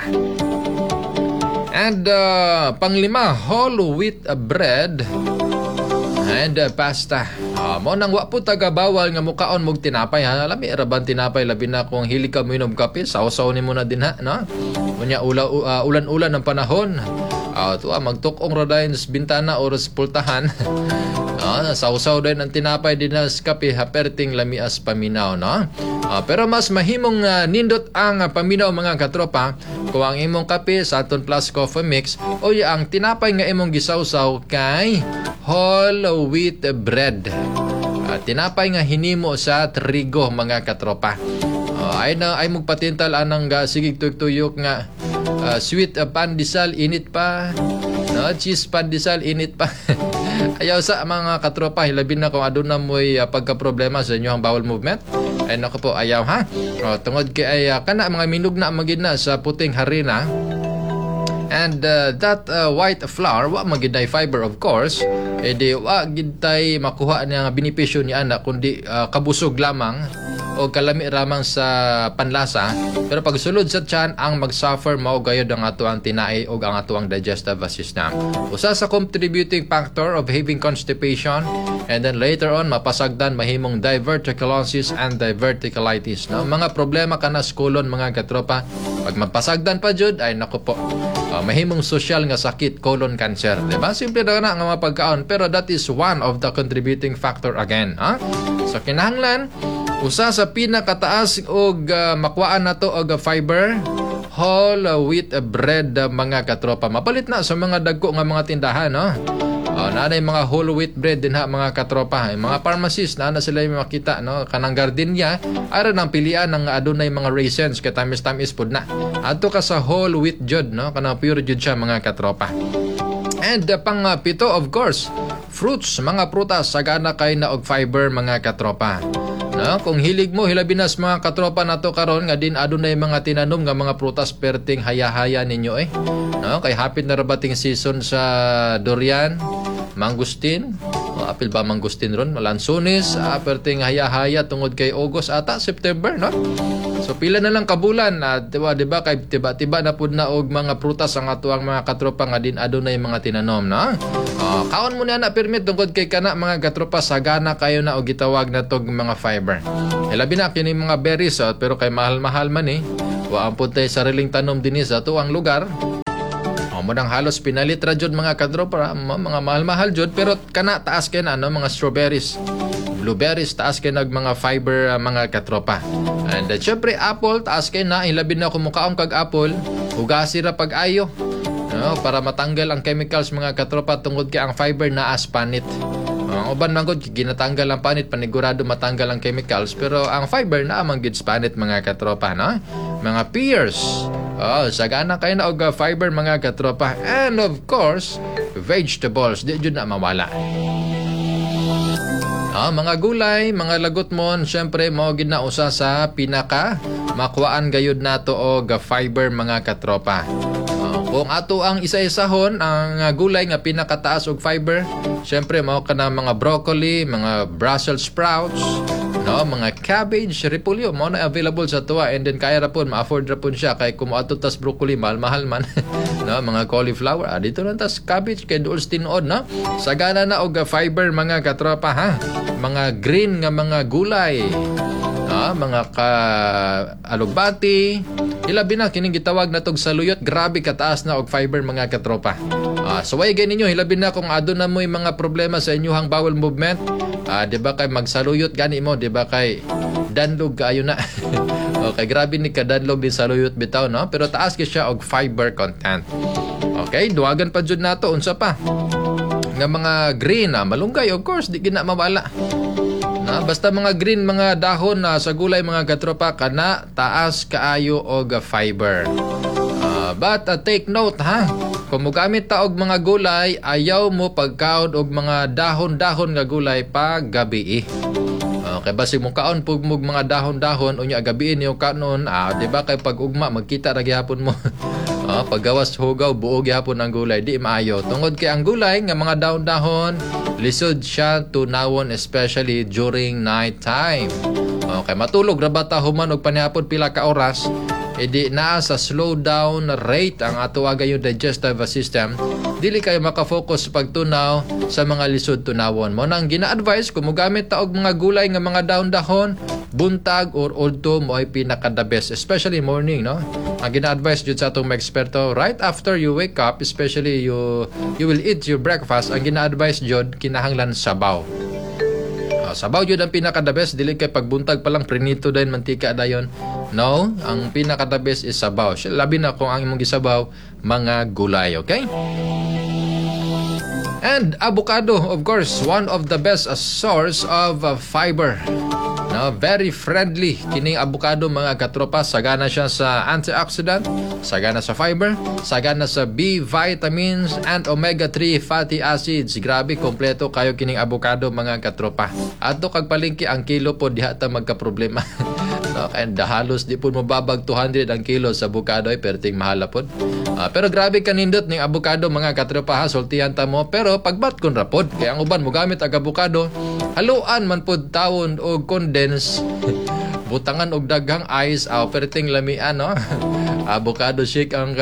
And panglima, whole wheat bread and pasta. Mo nang wa po taga bawal nga mukaon mog tinapay ha. Lami raban tinapay labi na kung hilig ka minom kape, saw-saw nimo na din ha, no? Unya ulan-ulan ang panahon. Magtukong rodayon sa bintana o sa pultahan. Sausaw din ang tinapay din na sa kape, haperting lamias paminaw, no? Pero mas mahimong nindot ang paminaw mga katropa kung ang imong kape sa aton plus coffee mix o ang tinapay nga imong gisawsaw kay whole wheat bread. Tinapay nga hinimo sa trigo mga katropa. Ay magpatintal anang sigig tuyok nga sweet pandesal init pa, no? Cheese pandesal init pa. Ayaw sa mga katropa, hilabi na kung aduna mo'y pagka-problema sa inyong bowel movement. Ay nako po, ayaw ha. Tungod kay kana mga minug na magina sa puting harina. And that white flour, wa magiday fiber of course, di wa gintay makuha niya benepisyo ni anak kundi kabusog lamang o kalami ramang sa panlasa. Pero pag sulod sa tiyan, ang mag-suffer mao gayud ang atuang tinai o ang atuang digestive system. Usa sa contributing factor of having constipation, and then later on mapasagdan mahimong diverticulosis and diverticulitis, no? Mga problema kana sa colon mga katropa. Pag mapasagdan pa jud ay nako po, mahimong social nga sakit, colon cancer, diba? Simple na nga mga pagkaon, pero that is one of the contributing factor again, ha? So kinahanglan usa sa pinakataas og makuhaan nato og fiber, whole wheat bread mga katropa. Mapalit na sa mga dagko nga mga tindahan, no? Nanay mga whole wheat bread din ha mga katropa. Mga pharmacies na sila yung makita, no? Kanang gardenia aron ang pilian ng adunay mga raisins kay tamis pud na. Adto ka sa whole wheat jud, no? Kanang pure jud siya mga katropa. And pang pito of course, fruits, mga prutas sagana kay na og fiber mga katropa. No, kung hilig mo hilabinas mga katropa nato karon nga din adunay mga tinanom nga mga prutas perting haya-haya ninyo No, kay hapit na rabating season sa durian, mangustin. Apil ba mangustin ron? Lansones, perting haya-haya tungod kay August ata September, no? So pila na lang kabulan, diba kay tiba-tiba na pud na og mga prutas ang atuang mga katropa nga din adunay mga tinanom, no? Kaon mo na permit tungkol kay kana mga katropa sagana kayo na og gitawag na tog mga fiber. Labi na kini mga berries pero kay mahal-mahal man wa ang puntay sariling tanom dinhi sa tuang lugar. Mo nang halos pinalit ra jud mga katropa, mga mahal-mahal jud pero kana taas kay na mga strawberries, blueberries taas kay nag mga fiber mga katropa. And syempre apple taas kay na ilabi na kumukaon kag apple, hugasi ra pag-ayo. No, para matanggal ang chemicals mga katropa tungod kay ang fiber naa sa panit. Ang uban man gud ginatanggal ang panit, panigurado matanggal ang chemicals, pero ang fiber na amang gid panit mga katropa, no? Mga pears. Sagana kayo na og fiber mga katropa. And of course, vegetables, di jud na mawala. Mga gulay, mga lagot mon, syempre mao gid na usa sa pinaka makuhaan gayud nato og fiber mga katropa. Kung ato ang isa-isahon ang gulay nga pinakataas og fiber, syempre mao kana mga broccoli, mga Brussels sprouts, no, mga cabbage, repolyo, mao na available sa tuwa, and then kaya ra pud ma-afford ra pud siya kay kung ato tas broccoli mahal man. No, mga cauliflower, dito lang tas cabbage kay duol tinuod, no. Sagana na og fiber mga katropa, ha. Mga green nga mga gulay, mga alugbati, ilabi na kining gitawag na tog saluyot, grabe kataas na og fiber mga katropa. Suway gay ninyo, hilabi na kung aduna mo yung mga problema sa inyong bowel movement, di ba kay magsaluyot gani mo, di ba kay danlog kaayo na. Okay, grabe ni kadanlog din saluyot bitaw, no? Pero taas kay siya og fiber content. Okay, duwagan pa jud nato unsa pa nga mga green, malunggay, of course di gina mawala. Basta mga green, mga dahon sa gulay mga katropa, kana taas kaayo og fiber. But take note, ha, kung mogamit ta og mga gulay, ayaw mo pagkaon og mga dahon-dahon nga gulay pag gabi. Okay, basi mo kaon pug mga dahon-dahon unya gabiin yung kanon, di ba kay pag ugma magkita ra gyapon mo. Paggawas hugaw buo gyapon ang gulay, di maayo. Tungod kay ang gulay nga mga dahon-dahon, lisod siya tunawon especially during night time. Okay, matulog ra bata human og panihapon pila ka oras, edi naa sa slow down rate ang ato yung digestive system, dili kayo makafocus pagtunaw sa mga lisod tunawon. Mo nang gina-advise kung mogamit ta og mga gulay nga mga dahon-dahon, buntag or udto mo ay pinaka the best, especially morning, no? Ang gina-advise jud sa atong mga eksperto, right after you wake up, especially you will eat your breakfast, ang gina-advise jud kinahanglan sabaw. Sabaw jud ang pinaka the best, dili kay pagbuntag pa lang prinito dayon mantika dayon. No, ang pinaka the best is sabaw. Labi na kung ang imong gisabaw mga gulay, okay? And avocado, of course, one of the best source of fiber. No, very friendly kining avocado mga katropa. Sagana siya sa antioxidant, sagana sa fiber, sagana sa B vitamins and omega-3 fatty acids. Grabe, kompleto kayo kining avocado mga katropa. Adto kag palengke ang kilo po diha ta magka-problema. No, and halos di po mababag 200 ang kilo sa avocado, perting mahal pod. Pero grabe kanindot ning avocado mga katropa, ha, sultihan ta mo. Pero pagbat kon rapod, kaya ang uban mo gamit ang avocado, haluan man pod tawon og condense, butangan og daghang ice, perting lamian, no. Avocado shake ang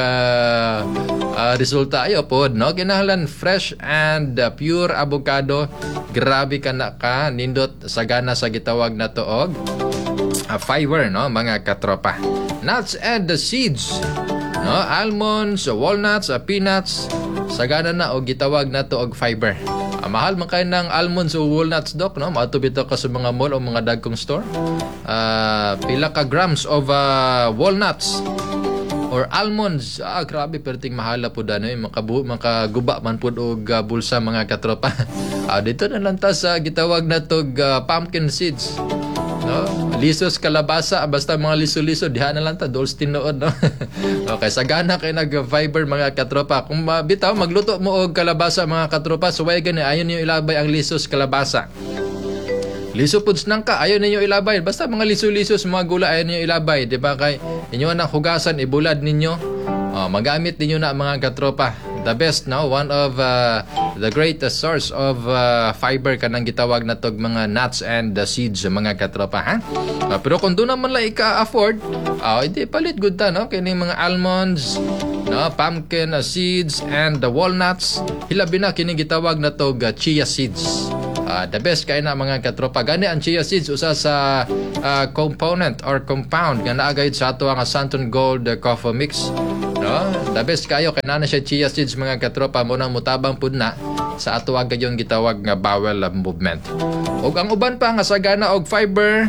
resulta ayo pod, no. Kinahanglan fresh and pure avocado. Grabe kana ka nindot sagana sa gitawag na tuog fiber, no mga katropa. Nuts and the seeds, no, almonds, walnuts, peanuts, sagana na og gitawag na to og fiber. Mahal man kayo ng almonds o walnuts, dok, no? Maato bitaw ka sa mga mall o mga dagkong store. Pila ka grams of walnuts or almonds, grabe, perting mahala po dano, makaguba man po og bulsa mga katropa. Dito na lang ta sa gitawag na tog pumpkin seeds, no? Lisos kalabasa, basta mga liso-liso diha na lang ta, dols tinuod, no? Okay, sagana kay nag-fiber mga katropa. Kung bitaw magluto mo og kalabasa mga katropa, suway gani ayon niyo ilabay ang lisos kalabasa. Liso puds nang ka, ayaw ninyo ilabay. Basta mga liso-lisos, mga gula, ayaw ninyo ilabay. Diba kay inyo na hugasan, ibulad ninyo. Magamit ninyo na mga katropa. The best, no? One of the greatest source of fiber kanang gitawag na tog mga nuts and seeds mga katropa, ha? Pero kung doon naman lang ika-afford, hindi palit good ta, no? Kini mga almonds, no, pumpkin seeds and the walnuts, hilabi na kini gitawag na tog chia seeds. The best kay na mga katropa. Gani ang chia seeds usa sa component or compound nga naagayod sa ato ang Santon Gold Coffee Mix, no? The best kayo kay na siya chia seeds mga katropa, mo nang mutabang pud na sa ato gayon gitawag nga bowel movement. Ug ang uban pa nga sagana og fiber,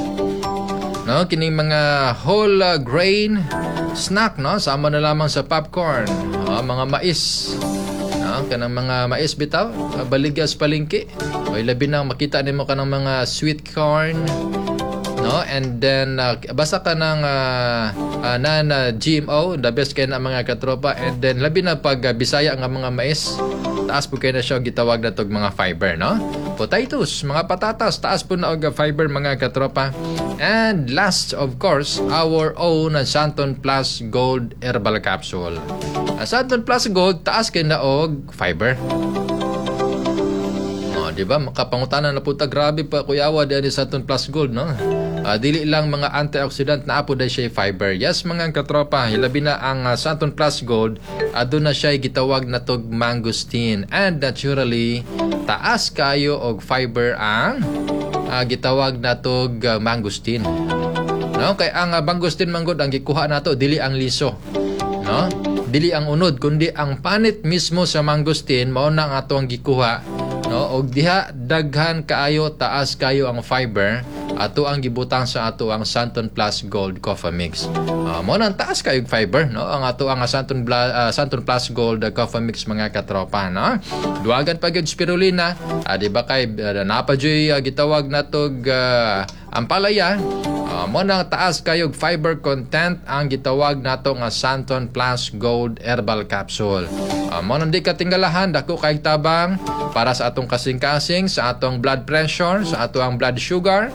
no, kining mga whole grain snack, no, sama na lamang sa popcorn, mga mais, no, no, kanang mga mais bitaw, baligas palengke. O labi na makita nimo kanang mga sweet corn, no, and then basta ka ng GMO, the best kay na mga katropa, and then labi na pag Bisaya nga mga mais, taas po kayo na siya gitawag na tog mga fiber, no? Potatoes, mga patatas, taas po na og fiber mga katropa. And last, of course, our own Santon Plus Gold Herbal Capsule. Santon Plus Gold, taas kayo na og fiber. Di ba? Makapangutanan na po ta, grabe pa kuyawa diyan sa Santon Plus Gold, no? Dili lang mga antioxidant na apo dahil siya fiber. Yes, mga katropa, hilabi na ang Santon Plus Gold, doon na siya gitawag na tog mangosteen. And naturally, taas kayo og fiber ang gitawag na tog mangosteen. No? Kay ang mangosteen manggod ang gikuha nato dili ang liso. No? Dili ang unod kundi ang panit mismo sa mangosteen mao na ang ato ang gikuha. No, og diha daghan kaayo, taas kayo ang fiber, ato ang gibutang sa ato ang Santon Plus Gold Coffee Mix. Mo nang taas kayo fiber, no, ang ato ang Santon Plus Gold Coffee Mix mga katropa, no. Duagan pa gyud spirulina, di ba kay napajoy gitawag natog ampalaya. Mo nang taas kayo fiber content ang gitawag nato nga Santon Plus Gold Herbal Capsule. Mo nang di katinggalahan dako kay tabang para sa atong kasing-kasing, sa atong blood pressure, sa atong blood sugar,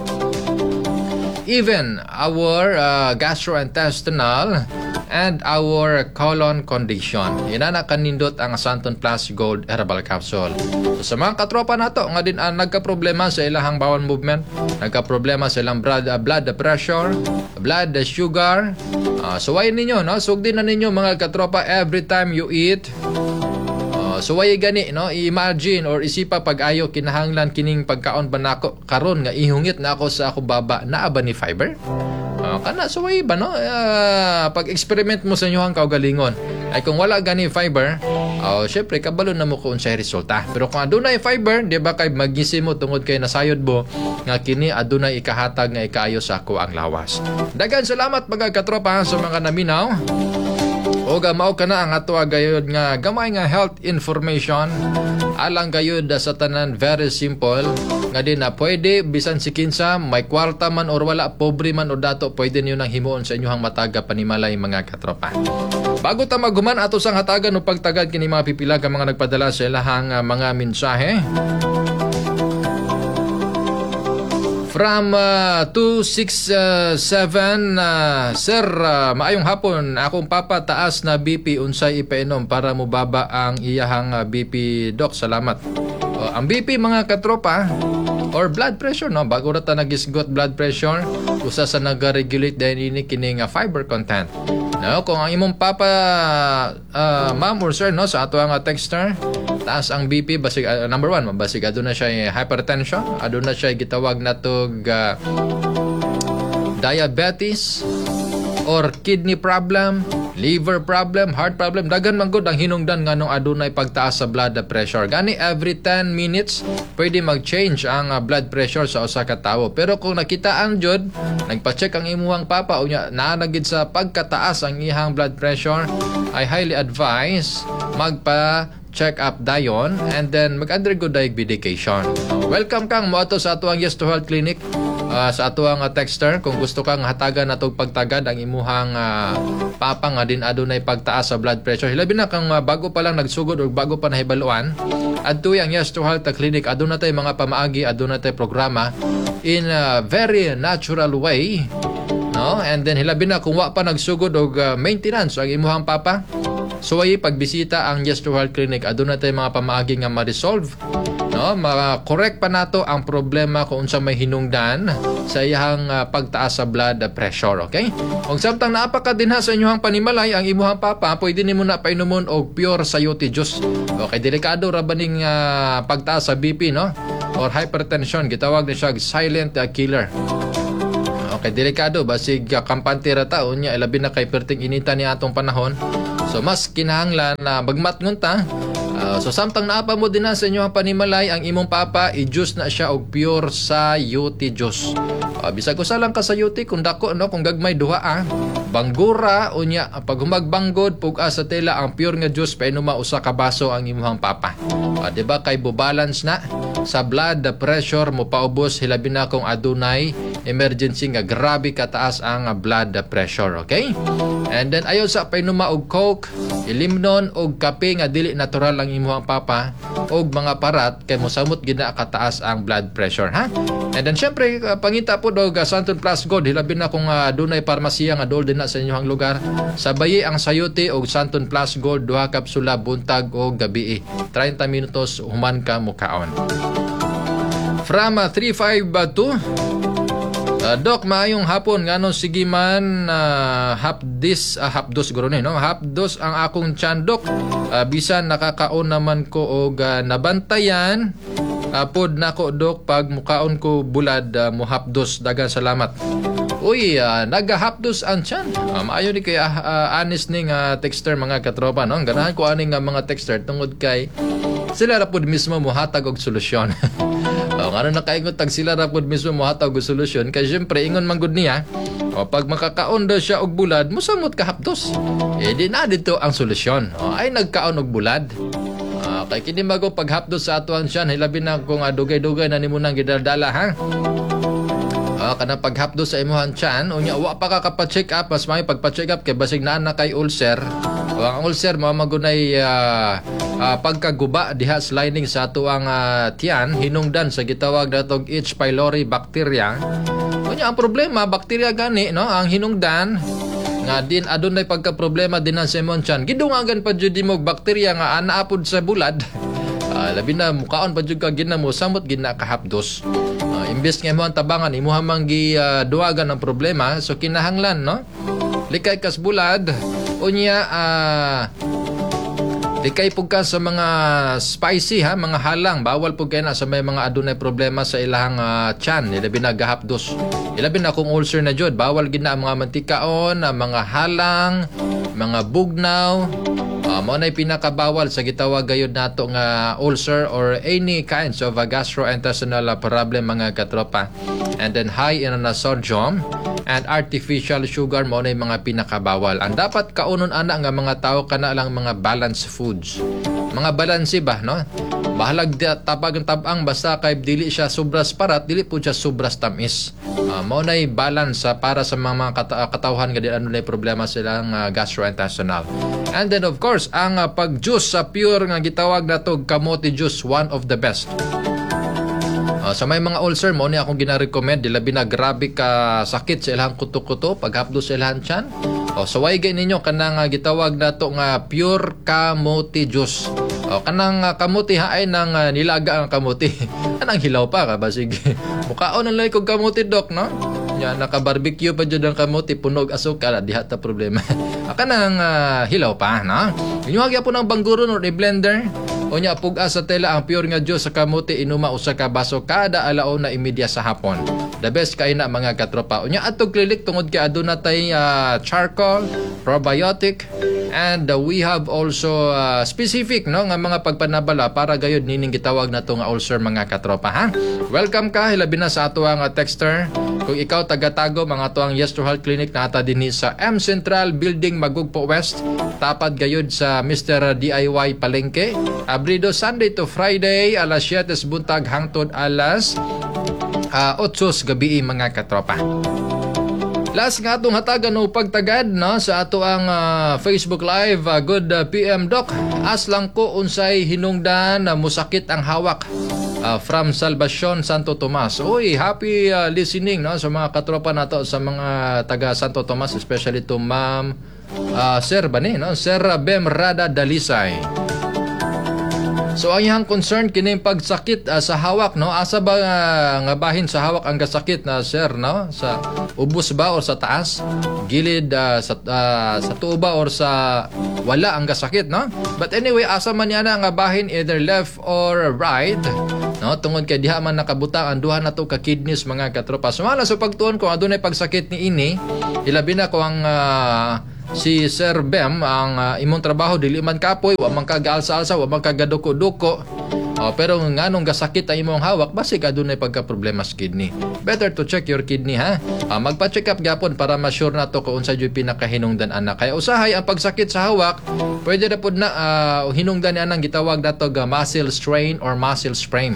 even our gastrointestinal and our colon condition. Ina kanindot ang Santon Plus Gold Herbal Capsule. So, sa mga katropa nato nga din nagka-problema sa ilahang bowel movement, nagka-problema sa ilang blood pressure, blood sugar, suwayin ninyo, no? Sugdin na ninyo mga katropa every time you eat. Suway gani, no, imagine or isipa pag ayo kinahanglan kining pagkaon ba nako karon nga ihungit na ako sa ako baba naa ba ni fiber? Kana suway ba, no? Pag experiment mo sa inyong kaugalingon ay kung wala gani fiber, syempre kabalo na mo kung unsay resulta. Pero kung adunay fiber, di ba kay magisi mo tungod kay nasayod mo nga kini adunay ikahatag nga ikaayo sa ako ang lawas. Dagan salamat mga katropa sa mga naminaw. O mao kana ang ato gayud nga gamay nga health information alang gayud sa tanan, very simple nga din na pwede bisan si kinsa may kwarta man or wala, pobre man o dato, pwede niyo nang himuon sa inyong mataga panimalay mga katropa. Bago ta maghuman ato sang hatagan o pagtagad kini mga pipila ka mga nagpadala sa ilahang mga mensahe. From 267, Sir, maayong hapon. Akong papa taas na BP, unsay ipainom para mubaba ang iyahang BP, Doc. Salamat. Ang BP mga katropa or blood pressure, no, bago ra ta nagisgot blood pressure, usa sa nag-regulate dahil ini kining fiber content. No, kung ang imong papa, ma'am or sir, no, sa ato ang texter, taas ang BP, basig number 1, basig aduna siya hypertension, aduna siya gitawag natog diabetes or kidney problem, liver problem, heart problem, dagan man gud ang hinungdan nganong adunay pagtaas sa blood pressure. Gani every 10 minutes pwede mag-change ang blood pressure sa usa ka tawo. Pero kung nakitaan jud, nagpa-check ang imuhang papa unya naa na gid sa pagkataas ang iyang blood pressure, I highly advise magpa-check up dayon and then mag-undergo medication. Welcome kang moato sa ato ang Yes to Health Clinic. Sa ato ang texter, kung gusto kang hatagan natog pagtagad ang imuhang papa nga din adunay pagtaas sa blood pressure, hilabi na kang bago pa lang nagsugod o bago pa nahibaluan, adto ang Yes to Health Clinic, aduna tay mga pamaagi, aduna tay programa in a very natural way, no? And then hilabi na kung wa pa nagsugod og maintenance ang imuhang papa, so ay pagbisita ang Yes to Health Clinic, aduna tay mga pamaagi nga ma-resolve, no, ma-correct pa nato ang problema kung unsa may hinungdan sa iyang pagtaas sa blood pressure, okay? Kung samtang naapaka dinha sa inyong panimalay ang imuhang papa, pwede nimo na painomon og pure sayote juice. Okay, delikado ra baning pagtaas sa BP, no? Or hypertension, gitawag ni siya silent killer. Okay, delikado basig kampante ra ta unya ilabi na kay perting inita ni atong panahon. So mas kinahanglan na bagmat ngunta So samtang naapa mo din na sa inyong panimalay ang imong papa, i-juice na siya og pure sayuti juice. Bisag ko lang ka sayuti kung dako no, kung gagmay duha banggura unya pag humagbanggod pug sa tela ang pure nga juice painuman usa ka baso ang imong papa. Di ba kay balance na sa blood pressure mo paubos hilabi na kung adunay emergency nga grabe kataas ang blood pressure, okay? And then ayo sa painuma og coke, ilimnon og kape nga dili natural ang imong papa og mga parat kay mosamot gina kataas ang blood pressure, ha? And then syempre pangita po og Santon Plus Gold hilabi na kung dunay parmasiya nga dol din na sa inyong lugar. Sabayi ang sayuti og Santon Plus Gold duha kapsula buntag o gabi. 30 minutos human ka mukaon. From 352 Doc, maayong hapon ngano sige man hapdos guro ni no. Hapdos ang akong tiyan, Doc. Bisan nakakaon naman ko og nabantayan pod nako, Doc, pag mukaon ko bulad muhapdos. Dagan salamat. Uy, nagahapdos ang tiyan. Maayo ni kay honest ning texter mga katropa no. Ganahan ko aning mga texter tungod kay sila ra pod mismo mohatag og solusyon. Ano nakaingot tag sila ra pod mismo mohatag og solusyon kay syempre ingon man gud niya pag makakaon daw siya og bulad mosamot ka hapdos. Di na dito ang solusyon. Ay nagkaon og bulad. Kay kini mago paghapdos sa atuan siya hilabi na kung dugay-dugay na nimo nang gidaldala, ha. Kanang paghapdos sa imuhan tiyan unya wa pa ka pa-check up, mas may pagpa-check up kay basig naa na kay ulcer. Ang ulcer mao magunay pagkaguba diha sa lining sa atuang tiyan hinungdan sa gitawag natog H. pylori bacteria. Unya ang problema bakterya gani no ang hinungdan nga din adunay pagka-problema din sa imong tiyan. Gidungagan pa jud mo bakterya nga anaapod sa bulad. Labi na mukaon pa jud ka ginamo samot gina kahapdos. Imbes nga mo ang tabangan imo hamang duwagan ang problema, so kinahanglan no likay kas bulad unya likay pug ka sa mga spicy, ha, mga halang. Bawal pug kay na sa may mga adunay problema sa ilahang tiyan, ilabi na gahapdos, ilabi na kung ulcer na jud. Bawal gid na ang mga mantikaon, mga halang, mga bugnaw. Mao nay pinakabawal sa gitawag gayud nato nga ulcer or any kinds of gastrointestinal problem mga katropa. And then high in sodium and artificial sugar mao nay mga pinakabawal. Ang dapat kaunon ana nga mga tao kana lang mga balanced foods. Mga balanse ba no? Bahalag tabang basta kay dili siya sobras parat, dili po siya sobras tamis. Mao nay balance para sa mga katawhan nga di ano nay problema silang gastrointestinal. And then of course ang pag-juice sa pure nga gitawag nato kamote juice, one of the best. Sa may mga ulcer mo ni akong gina-recommend dilabi na grabe ka sakit sa ilang kuto-kuto paghapdos sa ilang tiyan. So way gay ninyo kanang gitawag nato nga pure kamote juice. Kanang kamote haay nang nilaga ang kamote. Anang hilaw pa ka basig. Mukaon ang lay kog kamote, Doc, no? Nya naka-barbecue pa jud ang kamote punog asukal diha ta problema. Kanang hilaw pa, no? Inyuhag po ng bangguron or i-blender. Unya puga sa tela ang pure nga juice sa kamote inuma usa ka baso kada alauna imedya sa hapon. The best kay na mga katropa. Unya atog klilik tungod kay aduna tay charcoal, probiotic, and we have also specific no nga mga pagpanabala para gayud nining gitawag nato nga ulcer mga katropa, ha. Welcome ka hilabi na sa ato ang texter. Kung ikaw taga-Tago mga ato ang Yes to Health Clinic na ata dinhi sa M Central Building Magugpo West, tapad gayud sa Mr. DIY Palengke. Abrido Sunday to Friday alas 7 buntag hangtod alas 8 gabi mga katropa. Last nga atong hatagan o pagtagad no, sa ato ang Facebook Live. Good PM, Doc. As lang ko unsay hinungdan musakit ang hawak. From Salvacion, Santo Tomas. Uy, happy listening no, sa mga katropa nato sa mga taga Santo Tomas, especially to Ma'am Sir Bani, no? Sir Bem Rada Dalisay. So ang iyang concern kini pagsakit sa hawak no, asa ba nga bahin sa hawak ang gasakit na sir no, sa ubos ba or sa taas, gilid sa tuo ba or sa wala ang gasakit no. But anyway, asa man yana nga bahin, either left or right no, tungod kay diha man nakabutang ang duha nato ka kidneys mga katropa. Sumala sa pagtuon kung adunay pagsakit ni ini, ilabi na ko ang si Sir Bem ang imong trabaho dili man kapoy, wa man kag-alsa-alsa, wa man kagaduko-duko. Pero nganong gasakit ang imong hawak, basig adunay pagka-problema sa kidney. Better to check your kidney, ha. Magpa-check up gyapon para ma-sure nato kung unsa jud pinakahinungdan ana. Kaya usahay ang pagsakit sa hawak, pwede na pud na hinungdan ni anang gitawag nato muscle strain or muscle sprain.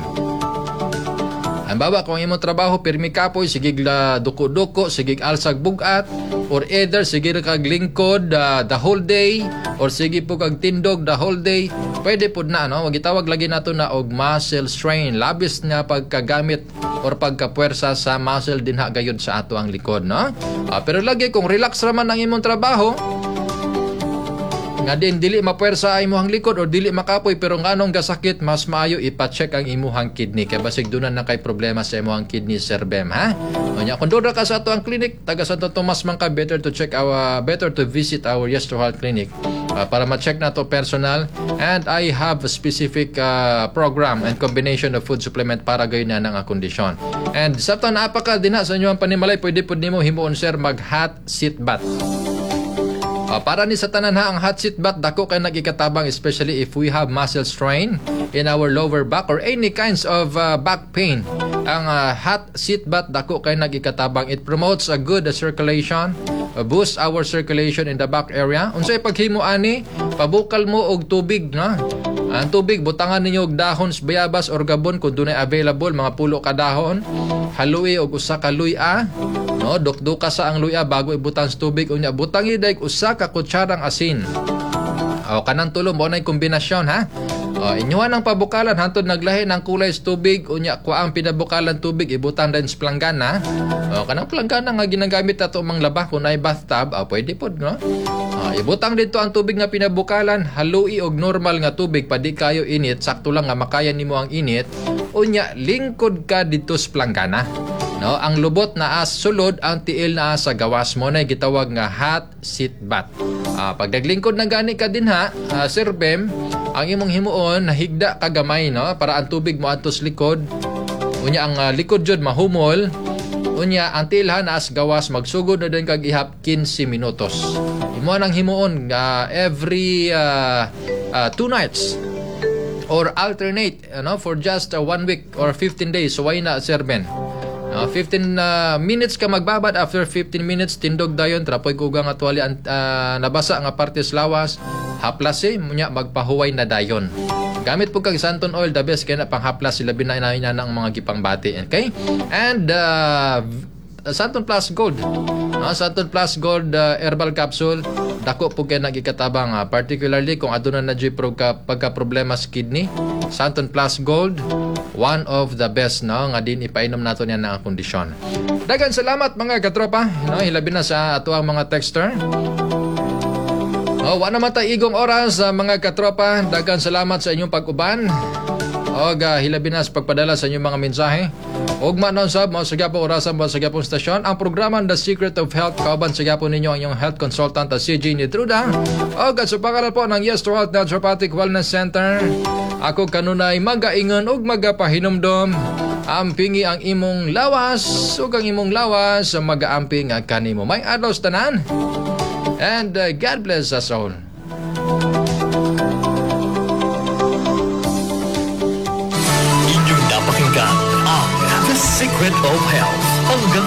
Ang baba kung imong trabaho pirmi kapoy, sigig duko-duko, sigig alsag bugat, or either sigig kag lingkod the whole day, or sige po kag tindog the whole day, pwede po na, no? Magitawag lagi nato na og muscle strain, labis nga pagkagamit or pagkapuwersa sa muscle dinha gayud sa ato ang likod, no? Pero lagi kung relax raman ang imong trabaho, nga din dili mapuwersa ang imuhang likod or dili makapoy pero nganong gasakit, mas maayo ipa-check ang imuhang kidney kay basig dunan na kay problema sa imuhang kidney, Sir Bem, ha. Unya kung dura ka sa ato ang clinic taga Santo Tomas man ka, better to visit our Yes to Health clinic para ma-check na to personal, and I have a specific program and combination of food supplement para gayon na ang kondisyon. And sa to napaka dinha sa inyo ang panimalay, pwede pud nimo himuon, sir, mag hot seat bath. Para ni sa tanan ha, ang hot seat bath dako kay nagikatabang, especially if we have muscle strain in our lower back or any kinds of back pain. Ang hot seat bath dako kay nagikatabang. It promotes a good circulation, boost our circulation in the back area. Unsay paghimo ani, pabukal mo og tubig, no? Ang tubig butangan ninyo og dahon sa bayabas or gabon kung dunay available, mga pulo ka dahon. Halui og usa ka luya, no? Dukduka sa ang luya bago ibutang sa tubig. Unya butangi day usa ka kutsarang asin. Kanang tulo mo na kombinasyon, ha. Inyuhan ang pabukalan hantod naglahi ng kulay sa tubig. Unya kuha ang pinabukalan tubig ibutang din sa planggana. Kanang planggana nga ginagamit ato mang laba kung ay bathtub, pwede pod, no? Ibutang dito ang tubig nga pinabukalan, halui og normal nga tubig, padi kayo init, sakto lang nga makaya nimo ang init. Unya lingkod ka dito sa planggana, no? Ang lubot na as sulod, ang tiil na sa gawas mo na gitawag nga hot seat bath. Pag naglingkod na gani ka din ha, Sir Bem, ang imong himuon nahigda ka gamay, no? Para ang tubig mo atos likod. Unya ang likod jud mahumol. Unya ang tilhan as gawas magsugod na din kag ihap 15 minutos. Imo nang himuon every 2 nights or alternate, for just 1 week or 15 days. So why na, Sir Ben? 15 minutes ka magbabad, after 15 minutes tindog dayon, trapoy kugang atwali nabasa nga parte sa lawas, haplase munya magpahuway na dayon. Gamit po kag santon oil, the best kaya na panghaplas sila binainaina ng mga gipangbati. Okay? And Santon Plus Gold. Santon Plus Gold herbal capsule. Dako po kaya nagikatabang, particularly kung aduna na dyan pagka-problema sa kidney. Santon Plus Gold, one of the best, no? Nga din ipainom nato niya na kondisyon. Dagan salamat mga katropa, no? Hilabi na sa ato ang mga texter. Wala naman tayo igong oras, mga katropa. Dagan salamat sa inyong pag-uban. Hilabi na sa pagpadala sa inyong mga mensahe. Manon sab, sa gyapong orasan sa gyapong stasyon. Ang programa The Secret of Health, kauban sa gyapon ninyo ang inyong health consultant si Jeannie Truda. Sa pangalan po ng Yes to Health Naturopathic Wellness Center, ako kanunay magaingon ug magapahinumdom. Ampingi ang imong lawas ug ang imong lawas magaamping ang kanimo. May adlaw sa tanan. And God bless us all. Inyong napakinggan ang The Secret of Health. Hanggang